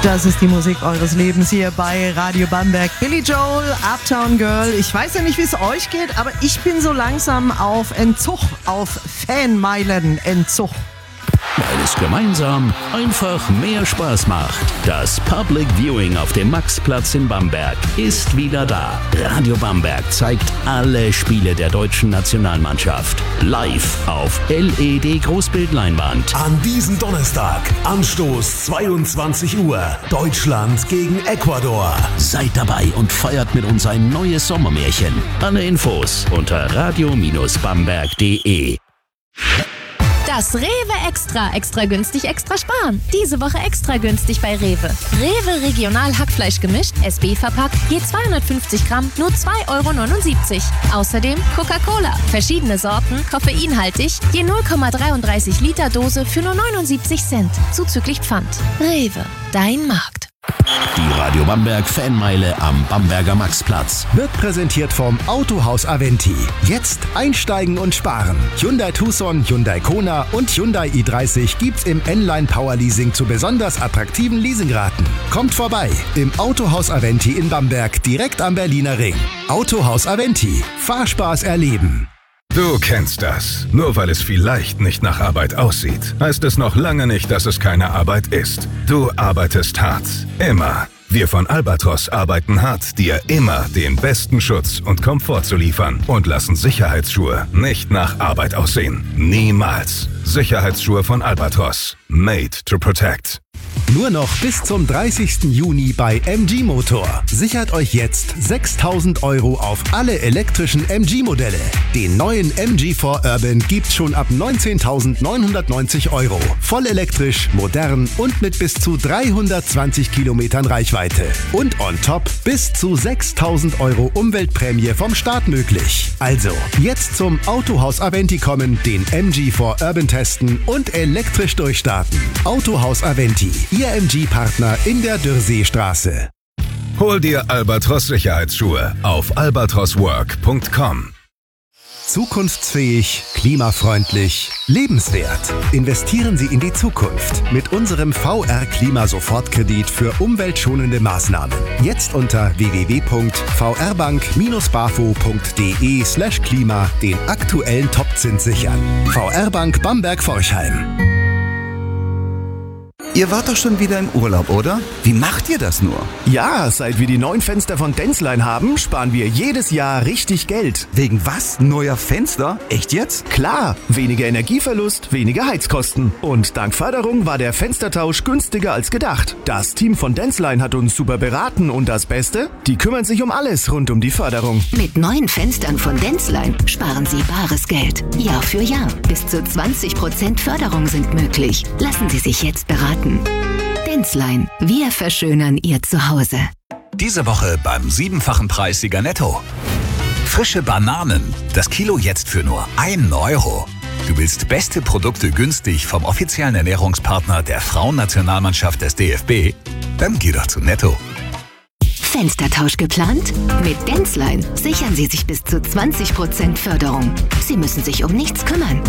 Das ist die Musik eures Lebens hier bei Radio Bamberg. Billy Joel, Uptown Girl. Ich weiß ja nicht, wie es euch geht, aber ich bin so langsam auf Entzug, auf Fanmeilen-Entzug. Weil es gemeinsam einfach mehr Spaß macht. Das Public Viewing auf dem Maxplatz in Bamberg ist wieder da. Radio Bamberg zeigt alle Spiele der deutschen Nationalmannschaft live auf LED-Großbildleinwand. An diesem Donnerstag, Anstoß 22 Uhr, Deutschland gegen Ecuador. Seid dabei und feiert mit uns ein neues Sommermärchen. Alle Infos unter radio-bamberg.de. Das Rewe Extra. Extra günstig, extra sparen. Diese Woche extra günstig bei Rewe. Rewe Regional Hackfleisch gemischt, SB verpackt, je 250 Gramm, nur 2,79 €. Außerdem Coca-Cola. Verschiedene Sorten, koffeinhaltig, je 0,33 Liter Dose für nur 79 Cent. Zuzüglich Pfand. Rewe, dein Markt. Die Radio Bamberg Fanmeile am Bamberger Maxplatz Wird präsentiert vom Autohaus Aventi. Jetzt einsteigen und sparen. Hyundai Tucson, Hyundai Kona und Hyundai i30 gibt's im N-Line Power Leasing zu besonders attraktiven Leasingraten. Kommt vorbei im Autohaus Aventi in Bamberg, direkt am Berliner Ring. Autohaus Aventi. Fahrspaß erleben. Du kennst das. Nur weil es vielleicht nicht nach Arbeit aussieht, heißt es noch lange nicht, dass es keine Arbeit ist. Du arbeitest hart. Immer. Wir von Albatros arbeiten hart, dir immer den besten Schutz und Komfort zu liefern und lassen Sicherheitsschuhe nicht nach Arbeit aussehen. Niemals. Sicherheitsschuhe von Albatros. Made to protect. Nur noch bis zum 30. Juni bei MG Motor. Sichert euch jetzt 6.000 € auf alle elektrischen MG-Modelle. Den neuen MG4 Urban gibt's schon ab 19.990 €. Voll elektrisch, modern und mit bis zu 320 Kilometern Reichweite. Und on top bis zu 6.000 € Umweltprämie vom Staat möglich. Also, jetzt zum Autohaus Aventi kommen, den MG4 Urban testen und elektrisch durchstarten. Autohaus Aventi. Ihr MG-Partner in der Dürrseestraße. Hol dir Albatros Sicherheitsschuhe auf albatroswork.com. Zukunftsfähig, klimafreundlich, lebenswert. Investieren Sie in die Zukunft mit unserem VR-Klima-Sofortkredit für umweltschonende Maßnahmen. Jetzt unter www.vrbank-bafo.de/klima den aktuellen Topzins sichern. VR Bank Bamberg-Forchheim. Ihr wart doch schon wieder im Urlaub, oder? Wie macht ihr das nur? Ja, seit wir die neuen Fenster von Denzlein haben, sparen wir jedes Jahr richtig Geld. Wegen was? Neuer Fenster? Echt jetzt? Klar, weniger Energieverlust, weniger Heizkosten. Und dank Förderung war der Fenstertausch günstiger als gedacht. Das Team von Denzlein hat uns super beraten und das Beste? Die kümmern sich um alles rund um die Förderung. Mit neuen Fenstern von Denzlein sparen Sie bares Geld. Jahr für Jahr. Bis zu 20% Förderung sind möglich. Lassen Sie sich jetzt beraten. Denzlein. Wir verschönern Ihr Zuhause. Diese Woche beim 7-fachen Preissieger Netto. Frische Bananen. Das Kilo jetzt für nur 1 €. Du willst beste Produkte günstig vom offiziellen Ernährungspartner der Frauennationalmannschaft des DFB? Dann geh doch zu Netto. Fenstertausch geplant? Mit Denzlein sichern Sie sich bis zu 20% Förderung. Sie müssen sich um nichts kümmern.